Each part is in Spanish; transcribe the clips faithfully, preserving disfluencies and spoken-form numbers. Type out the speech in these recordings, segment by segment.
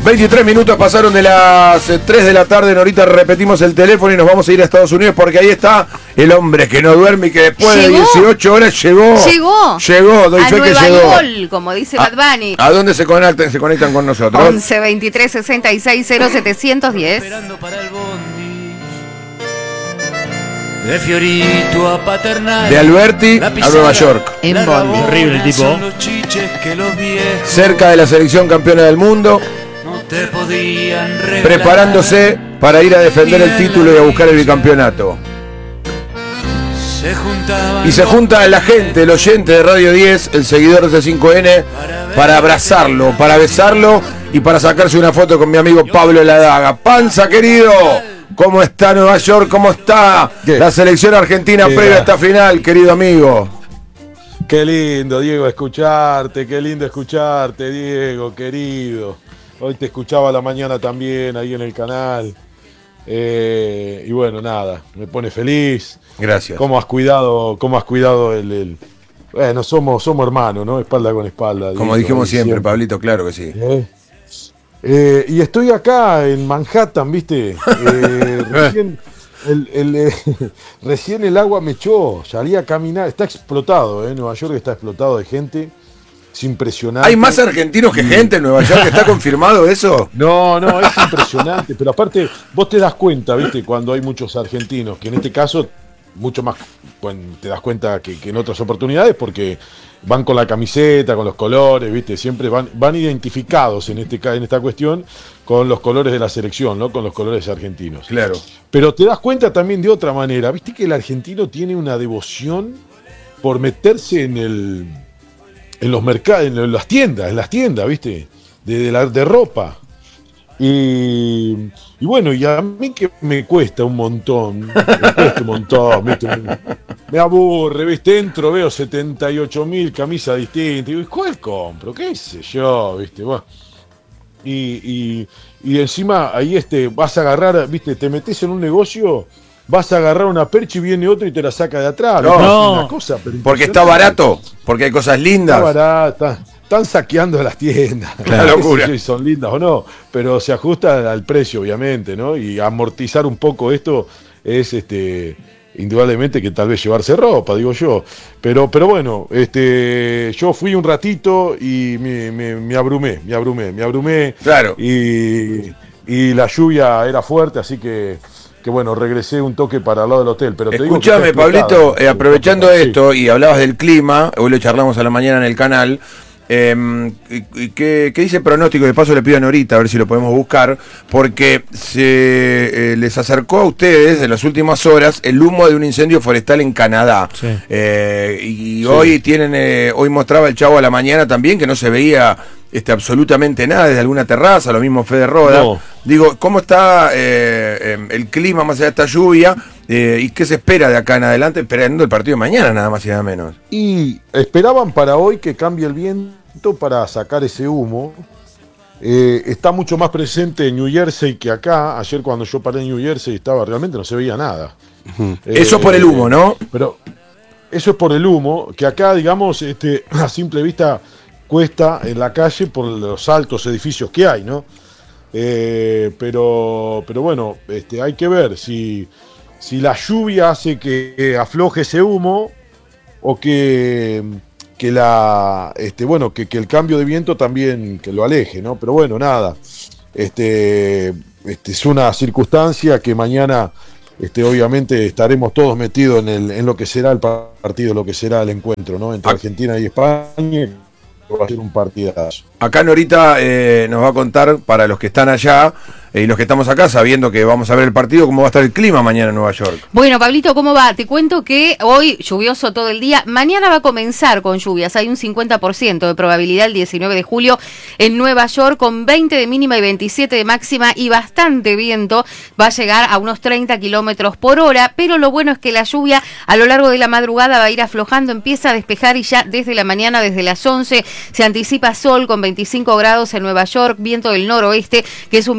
veintitrés minutos pasaron de las tres de la tarde. Ahorita repetimos el teléfono y nos vamos a ir a Estados Unidos porque ahí está el hombre que no duerme y que después ¿Llegó? de dieciocho horas llegó. Llegó. Llegó, doy a fe Nueva que llegó. York, como dice Bad Bunny. ¿A, ¿A dónde se conectan, se conectan con nosotros? once veintitrés sesenta y seis cero setecientos diez. Esperando para el bondi. De Fiorito a Paternal. De Alberti a Nueva York. En bondi. Horrible el tipo. Cerca de la selección campeona del mundo. Te podían preparándose para ir a defender el título y a buscar el bicampeonato. Se y se junta la gente, el oyente de Radio diez, el seguidor de C cinco N, para abrazarlo, para besarlo y para sacarse una foto con mi amigo Pablo Ladaga. Panza, querido, ¿cómo está Nueva York? ¿Cómo está ¿Qué? la selección argentina ¿Qué? previa a esta final, querido amigo? Qué lindo, Diego, escucharte, qué lindo escucharte, Diego, querido. Hoy te escuchaba a la mañana también ahí en el canal. Eh, y bueno, nada, me pone feliz. Gracias. ¿Cómo has cuidado, cómo has cuidado el, el... Bueno, somos, somos hermanos, ¿no? Espalda con espalda. Como digo, dijimos siempre, siempre, Pablito, claro que sí. ¿Eh? Eh, y estoy acá en Manhattan, ¿viste? Eh, recién, el, el, eh, recién el agua me echó, salí a caminar. Está explotado, ¿eh? Nueva York está explotado de gente. Es impresionante. ¿Hay más argentinos que gente en Nueva York? ¿Está confirmado eso? No, no, es impresionante. Pero aparte, vos te das cuenta, ¿viste? Cuando hay muchos argentinos, que en este caso, mucho más, bueno, te das cuenta que, que en otras oportunidades, porque van con la camiseta, con los colores, ¿viste? Siempre van, van identificados en, este, en esta cuestión con los colores de la selección, ¿no? Con los colores argentinos. Claro. Pero te das cuenta también de otra manera. ¿Viste que el argentino tiene una devoción por meterse en el... en los mercados, en las tiendas, en las tiendas, ¿viste? De, de, la, de ropa. Y, y bueno, y a mí que me cuesta un montón, me cuesta un montón, ¿viste? Me, me aburre, ¿viste? Entro, veo setenta y ocho mil camisas distintas, y digo, ¿cuál compro? ¿Qué sé yo? ¿Viste? Bueno, y, y, y encima ahí este, vas a agarrar, ¿viste? Te metes en un negocio, vas a agarrar una percha y viene otro y te la saca de atrás. No, no. Una cosa, porque está barato, porque hay cosas lindas. Está barata, están saqueando las tiendas. La locura. Si son lindas o no, pero se ajusta al precio, obviamente, ¿no? Y amortizar un poco esto es, este, indudablemente que tal vez llevarse ropa, digo yo. Pero, pero bueno, este, yo fui un ratito y me, me, me abrumé, me abrumé, me abrumé. Claro. Y, y la lluvia era fuerte, así que... que bueno, regresé un toque para el lado del hotel. Pero te escúchame, digo que Pablito, eh, aprovechando sí. esto, y hablabas del clima, hoy lo charlamos a la mañana en el canal, eh, ¿qué, ¿qué dice el pronóstico? De paso le pido a Norita a ver si lo podemos buscar, porque se eh, les acercó a ustedes en las últimas horas el humo de un incendio forestal en Canadá. Sí. Eh, y sí. hoy tienen, eh, hoy mostraba el Chavo a la mañana también que no se veía Este, absolutamente nada desde alguna terraza, lo mismo Fede Roda. No. Digo, ¿cómo está eh, eh, el clima más allá de esta lluvia? Eh, ¿Y qué se espera de acá en adelante, esperando el partido de mañana, nada más y nada menos? Y esperaban para hoy que cambie el viento para sacar ese humo. Eh, está mucho más presente en New Jersey que acá. Ayer cuando yo paré en New Jersey estaba realmente no se veía nada. Uh-huh. eh, eso por el humo, ¿no? Pero eso es por el humo, que acá, digamos, este, a simple vista... cuesta en la calle por los altos edificios que hay, ¿no? Eh, pero, pero bueno, este, hay que ver si, si la lluvia hace que afloje ese humo o que, que la, este, bueno, que, que el cambio de viento también que lo aleje, ¿no? Pero bueno, nada, este, este es una circunstancia que mañana, este, obviamente estaremos todos metidos en el, en lo que será el partido, lo que será el encuentro, ¿no? Entre Argentina y España. Va a ser un partidazo. Acá Norita eh, nos va a contar, para los que están allá eh, y los que estamos acá, sabiendo que vamos a ver el partido, cómo va a estar el clima mañana en Nueva York. Bueno, Pablito, ¿cómo va? Te cuento que hoy lluvioso todo el día. Mañana va a comenzar con lluvias. Hay un cincuenta por ciento de probabilidad el diecinueve de julio en Nueva York, con veinte de mínima y veintisiete de máxima y bastante viento. Va a llegar a unos treinta kilómetros por hora, pero lo bueno es que la lluvia a lo largo de la madrugada va a ir aflojando, empieza a despejar y ya desde la mañana, desde las once, se anticipa sol con veinticinco grados en Nueva York, viento del noroeste, que es un viento mediano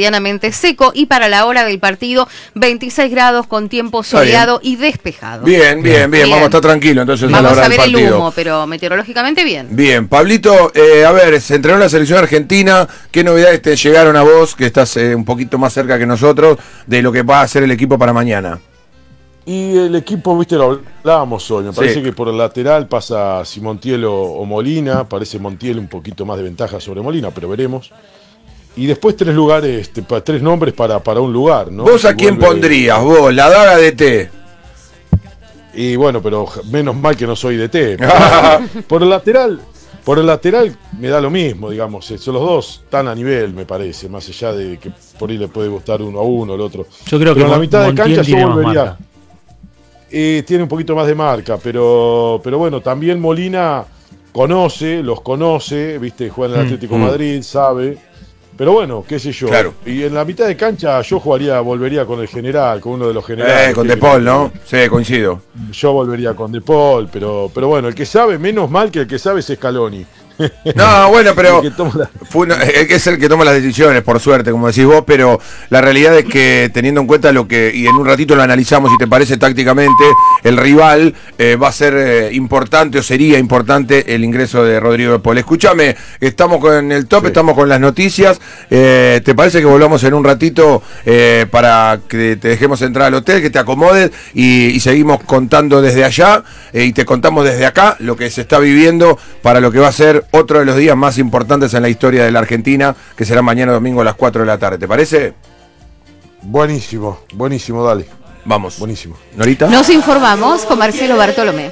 medianamente seco, y para la hora del partido veintiséis grados con tiempo soleado y despejado. Bien, bien, bien, bien, vamos a estar tranquilos entonces vamos a la hora a ver del partido. el humo, pero meteorológicamente bien. Bien, Pablito, eh, a ver, se entrenó la selección argentina, ¿qué novedades te llegaron a vos, que estás eh, un poquito más cerca que nosotros, de lo que va a hacer el equipo para mañana? Y el equipo, viste, lo hablábamos hoy, me Sí. parece que por el lateral pasa si Montiel o, o Molina, parece Montiel un poquito más de ventaja sobre Molina, pero veremos. Y después tres lugares, este, pa- tres nombres para, para un lugar, ¿no? ¿Vos a Si quién vuelve- pondrías? Vos, la daga de té. Y bueno, pero menos mal que no soy de T. Por el lateral, por el lateral me da lo mismo, digamos. Son los dos tan a nivel, me parece, más allá de que por ahí le puede gustar uno a uno, el otro. Yo creo Pero que en la Mon- mitad de Montiel cancha yo tiene más volvería. marca. Eh, tiene un poquito más de marca, pero, pero bueno, también Molina conoce, los conoce, viste, juega en el Mm, Atlético mm. Madrid, sabe. Pero bueno, qué sé yo. Claro. Y en la mitad de cancha yo jugaría, volvería con el general, con uno de los generales. Eh, con que- De Paul, ¿no? Sí, coincido. Yo volvería con De Paul, pero, pero bueno, el que sabe, menos mal que el que sabe es Scaloni. No, bueno, pero El que toma la- fue una- es es el que toma las decisiones, por suerte, como decís vos, pero la realidad es que teniendo en cuenta lo que, y en un ratito lo analizamos, si te parece tácticamente, el rival eh, va a ser eh, importante o sería importante el ingreso de Rodrigo de Paul. Escúchame, estamos con el top, Sí. estamos con las noticias, eh, ¿te parece que volvamos en un ratito eh, para que te dejemos entrar al hotel, que te acomodes y, y seguimos contando desde allá eh, y te contamos desde acá lo que se está viviendo para lo que va a ser otro de los días más importantes en la historia de la Argentina, que será mañana domingo a las cuatro de la tarde? ¿Te parece? Buenísimo, buenísimo, dale. Vamos. Buenísimo. ¿Norita? Nos informamos con Marcelo Bartolomé.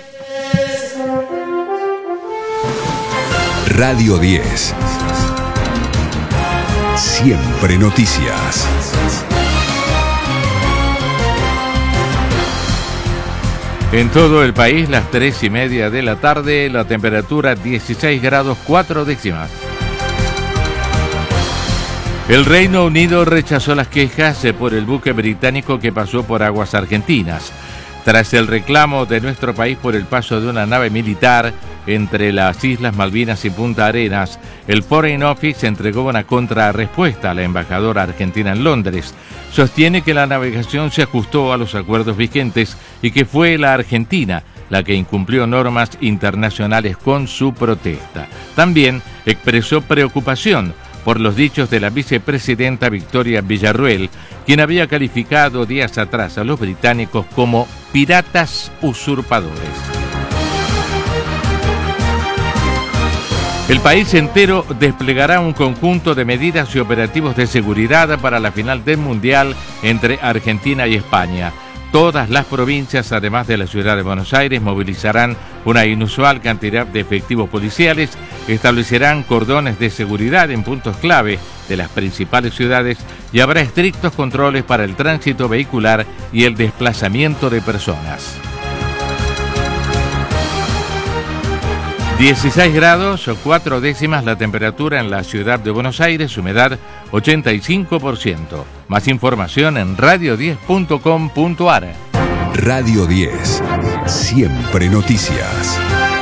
Radio diez. Siempre noticias. En todo el país, las tres y media de la tarde, la temperatura dieciséis grados cuatro décimas. El Reino Unido rechazó las quejas por el buque británico que pasó por aguas argentinas. Tras el reclamo de nuestro país por el paso de una nave militar entre las Islas Malvinas y Punta Arenas, el Foreign Office entregó una contrarrespuesta a la embajadora argentina en Londres. Sostiene que la navegación se ajustó a los acuerdos vigentes y que fue la Argentina la que incumplió normas internacionales con su protesta. También expresó preocupación por los dichos de la vicepresidenta Victoria Villarruel, quien había calificado días atrás a los británicos como piratas usurpadores. El país entero desplegará un conjunto de medidas y operativos de seguridad para la final del Mundial entre Argentina y España. Todas las provincias, además de la ciudad de Buenos Aires, movilizarán una inusual cantidad de efectivos policiales, establecerán cordones de seguridad en puntos clave de las principales ciudades y habrá estrictos controles para el tránsito vehicular y el desplazamiento de personas. dieciséis grados o cuatro décimas la temperatura en la ciudad de Buenos Aires, humedad ochenta y cinco por ciento. Más información en radio diez punto com punto ar. Radio diez. Siempre noticias.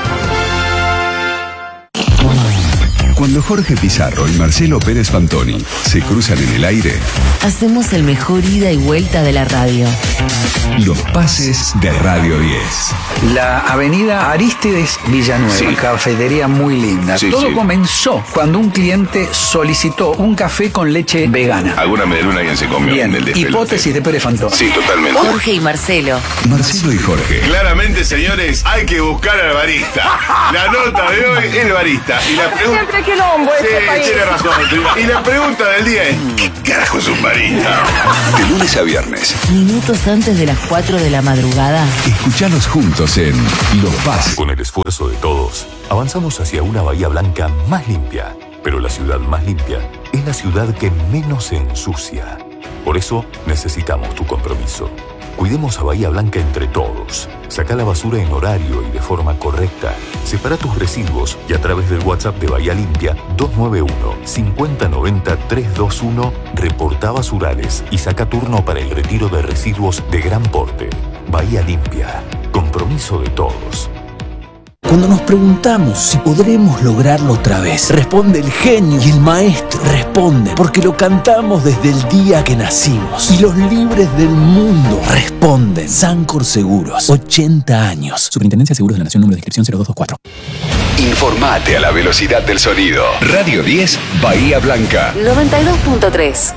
Cuando Jorge Pizarro y Marcelo Pérez Fantoni se cruzan en el aire, hacemos el mejor ida y vuelta de la radio. Los pases de Radio diez. La avenida Arístides Villanueva, Sí. cafetería muy linda. Sí, Todo sí. comenzó cuando un cliente solicitó un café con leche vegana. Alguna medialuna alguien se comió Bien, en el despelote. hipótesis de Pérez Fantoni. Sí, totalmente. Jorge y Marcelo. Marcelo y Jorge. Claramente, señores, hay que buscar al barista. La nota de hoy es el barista. Y la pregunta... Siempre quilombo Sí, este país. tiene razón. Y la pregunta del día es, ¿qué carajo es un barista? De lunes a viernes. Minutos antes de las cuatro de la madrugada. Escuchanos juntos en Los Pases. Con el esfuerzo de todos, avanzamos hacia una Bahía Blanca más limpia. Pero la ciudad más limpia es la ciudad que menos se ensucia. Por eso necesitamos tu compromiso. Cuidemos a Bahía Blanca entre todos. Saca la basura en horario y de forma correcta. Separa tus residuos y a través del WhatsApp de Bahía Limpia dos nueve uno, cinco cero nueve cero, tres dos uno reporta basurales y saca turno para el retiro de residuos de gran porte. Bahía Limpia. Compromiso de todos. Cuando nos preguntamos si podremos lograrlo otra vez, responde el genio y el maestro. Responde porque lo cantamos desde el día que nacimos. Y los libres del mundo responden. Sancor Seguros, ochenta años. Superintendencia de Seguros de la Nación, número de inscripción cero dos dos cuatro. Informate a la velocidad del sonido. Radio diez, Bahía Blanca. noventa y dos punto tres.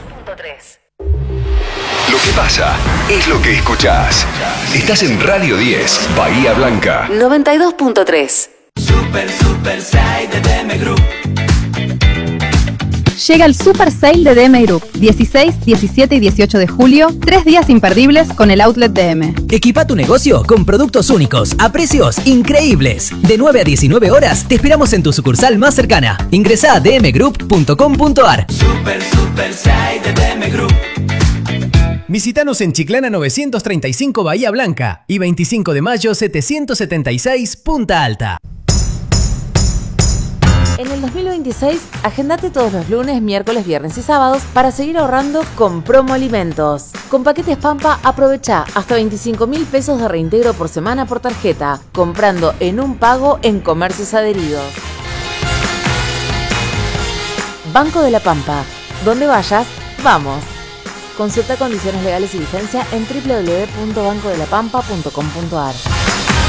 Lo que pasa es lo que escuchás. Estás en Radio diez, Bahía Blanca. noventa y dos punto tres. Super, super side de D M Group. Llega el Super Sale de D M Group, dieciséis, diecisiete y dieciocho de julio, tres días imperdibles con el Outlet D M. Equipa tu negocio con productos únicos, a precios increíbles. De nueve a diecinueve horas, te esperamos en tu sucursal más cercana. Ingresá a d m group punto com punto a r. Super, super side de D M Group. Visítanos en Chiclana novecientos treinta y cinco Bahía Blanca y veinticinco de mayo setecientos setenta y seis Punta Alta. En el dos mil veintiséis, agendate todos los lunes, miércoles, viernes y sábados para seguir ahorrando con Promo Alimentos. Con paquetes Pampa, aprovecha hasta veinticinco mil pesos de reintegro por semana por tarjeta, comprando en un pago en comercios adheridos. Banco de la Pampa. Donde vayas, vamos. Consulta condiciones legales y vigencia en doble u doble u doble u punto banco de la pampa punto com punto a r.